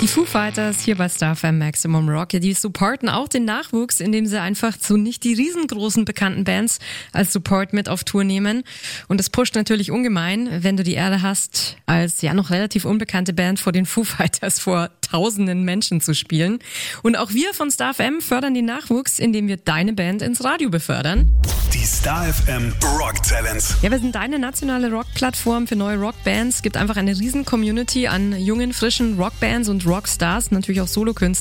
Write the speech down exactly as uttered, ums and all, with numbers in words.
Die Foo Fighters hier bei Star F M Maximum Rock, die supporten auch den Nachwuchs, indem sie einfach zu nicht die riesengroßen bekannten Bands als Support mit auf Tour nehmen. Und das pusht natürlich ungemein, wenn du die Ehre hast, als ja noch relativ unbekannte Band vor den Foo Fighters vor tausenden Menschen zu spielen. Und auch wir von Star F M fördern den Nachwuchs, indem wir deine Band ins Radio befördern. Die Star F M Rock Talents. Ja, wir sind deine nationale Rock-Plattform für neue Rockbands. Es gibt einfach eine riesen Community an jungen, frischen Rockbands und Rockstars, natürlich auch Solokünstler.